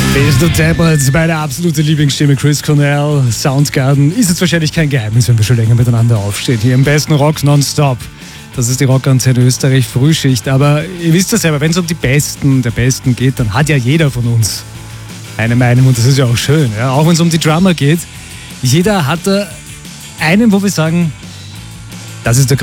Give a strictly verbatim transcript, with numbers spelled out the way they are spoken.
Bist du deppert, meine absolute Lieblingsstimme, Chris Cornell, Soundgarden. Ist jetzt wahrscheinlich kein Geheimnis, wenn wir schon länger miteinander aufstehen. Hier im besten Rock nonstop. Das ist die Rockantenne Österreich Frühschicht. Aber ihr wisst ja selber, wenn es um die Besten der Besten geht, dann hat ja jeder von uns eine Meinung. Und das ist ja auch schön. Ja? Auch wenn es um die Drummer geht. Jeder hat da einen, wo wir sagen, das ist der